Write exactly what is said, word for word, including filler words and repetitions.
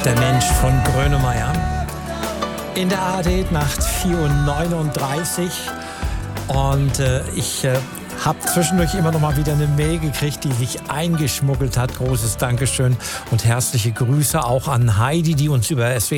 Der Mensch von Grönemeyer. In der A R D-Nacht vier Uhr neununddreißig. Und äh, ich äh, habe zwischendurch immer noch mal wieder eine Mail gekriegt, die sich eingeschmuggelt hat. Großes Dankeschön und herzliche Grüße auch an Heidi, die uns über S W